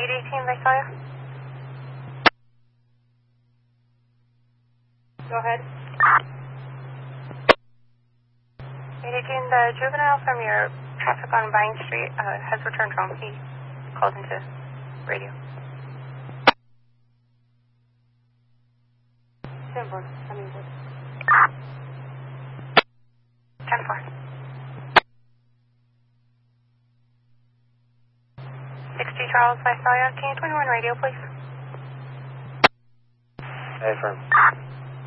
818 Visalia. Go ahead. 818, the juvenile from your traffic on Vine Street has returned home. He called into radio. 10-4, coming good. 10-4. 60 Charles Visalia, can you 21 radio, please? Affirm.